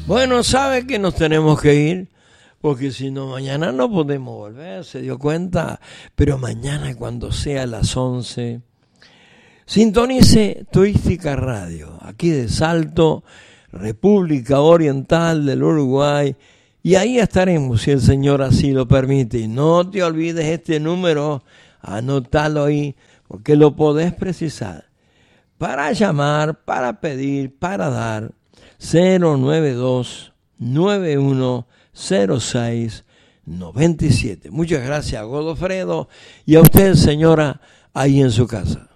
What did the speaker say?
Bueno, sabe que nos tenemos que ir, porque si no, mañana no podemos volver, se dio cuenta. Pero mañana, cuando sea las 11, sintonice Turística Radio, aquí de Salto, República Oriental del Uruguay, y ahí estaremos, si el Señor así lo permite. Y no te olvides este número, anótalo ahí, porque lo podés precisar. Para llamar, para pedir, para dar, 092-9106-97. Muchas gracias, Godofredo, y a usted, señora, ahí en su casa.